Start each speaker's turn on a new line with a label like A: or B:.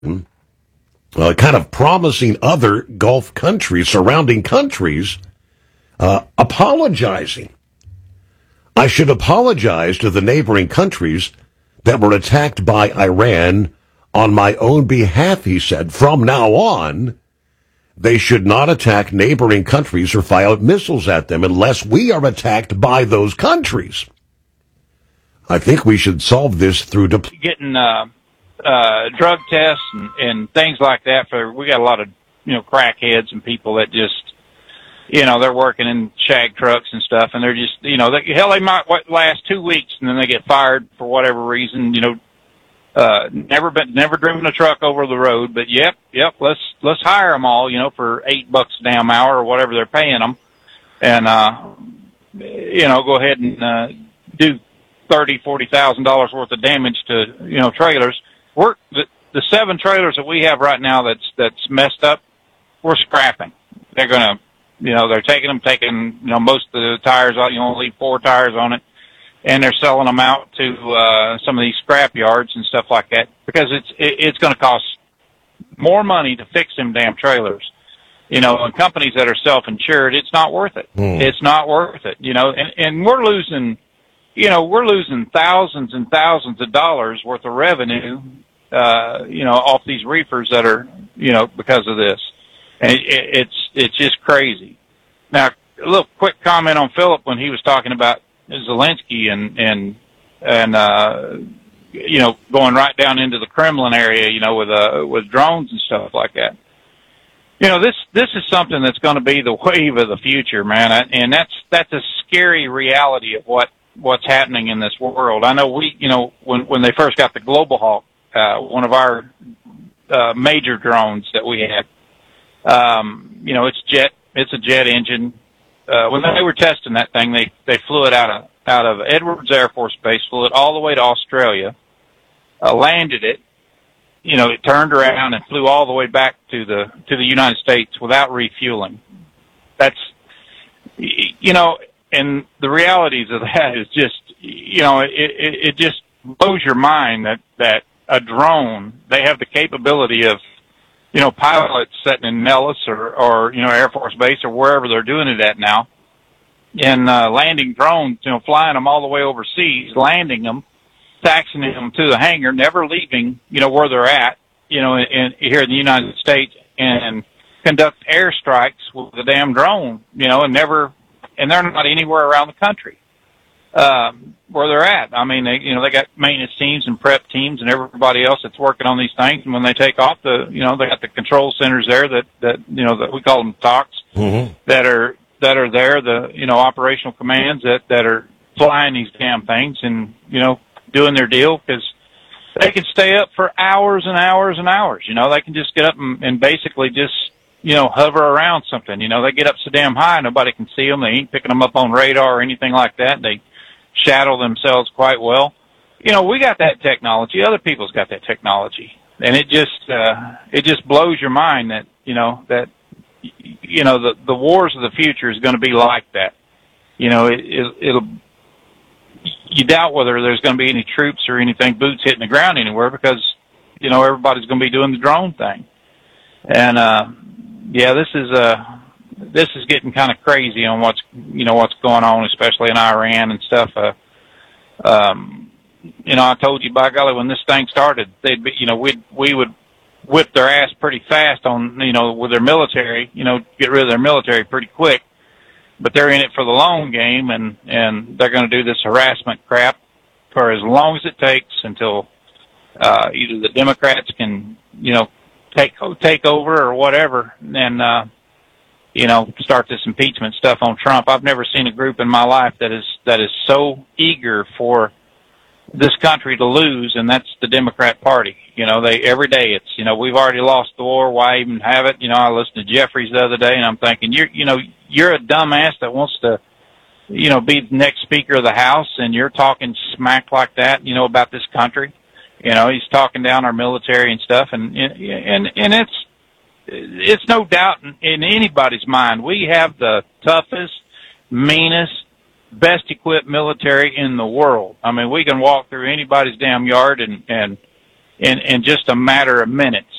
A: kind of promising other Gulf countries, surrounding countries, apologizing. I should apologize to the neighboring countries that were attacked by Iran on my own behalf, he said. From now on, they should not attack neighboring countries or fire missiles at them unless we are attacked by those countries. I think we should solve this through
B: getting drug tests and things like that. We got a lot of crackheads and people that just they're working in shag trucks and stuff, and they're just they might last 2 weeks and then they get fired for whatever reason. Never driven a truck over the road, but yep, let's hire them all, for $8 a damn hour or whatever they're paying them, and go ahead and do $30,000-$40,000 worth of damage to trailers. The 7 trailers that we have right now that's messed up, we're scrapping. They're gonna they're taking most of the tires out. You only leave 4 tires on it. And they're selling them out to some of these scrap yards and stuff like that because it's going to cost more money to fix them damn trailers. And companies that are self-insured, it's not worth it. It's not worth it. And we're losing thousands and thousands of dollars worth of revenue, off these reefers that are, because of this. And it's just crazy. Now, a little quick comment on Philip when he was talking about Zelensky and going right down into the Kremlin area, with drones and stuff like that. This is something that's going to be the wave of the future, man. And that's a scary reality of what's happening in this world. I know when they first got the Global Hawk, one of our major drones that we had, it's a jet engine. When they were testing that thing, they flew it out of Edwards Air Force Base, flew it all the way to Australia, landed it. It turned around and flew all the way back to the United States without refueling. That's, and the realities of that is just, it just blows your mind that a drone, they have the capability of, pilots sitting in Nellis or Air Force Base or wherever they're doing it at now, and landing drones, flying them all the way overseas, landing them, taxiing them to the hangar, never leaving, where they're at, here in the United States, and conduct airstrikes with the damn drone, and they're not anywhere around the country. Where they're at. I mean, they got maintenance teams and prep teams and everybody else that's working on these things. And when they take off, they got the control centers there that we call them TOCs, that are there, the, operational commands that are flying these damn things and, doing their deal, because they can stay up for hours and hours and hours. They can just get up and basically just, hover around something. They get up so damn high, nobody can see them. They ain't picking them up on radar or anything like that. They shadow themselves quite well. We got that technology. Other people's got that technology. And it just blows your mind that, the wars of the future is going to be like that. It'll, you doubt whether there's going to be any troops or anything, boots hitting the ground anywhere, because, everybody's going to be doing the drone thing. And, this is getting kind of crazy on what's going on, especially in Iran and stuff. I told you, by golly, when this thing started, we would whip their ass pretty fast on, with their military, get rid of their military pretty quick. But they're in it for the long game, and they're going to do this harassment crap for as long as it takes until either the Democrats can, take over or whatever, and start this impeachment stuff on Trump. I've never seen a group in my life that is so eager for this country to lose, and that's the Democrat Party. Every day it's, we've already lost the war. Why even have it? I listened to Jeffries the other day, and I'm thinking, you're a dumbass that wants to, be the next Speaker of the House, and you're talking smack like that, about this country. He's talking down our military and stuff, and it's no doubt in anybody's mind, we have the toughest, meanest, best equipped military in the world. I mean, we can walk through anybody's damn yard and in just a matter of minutes.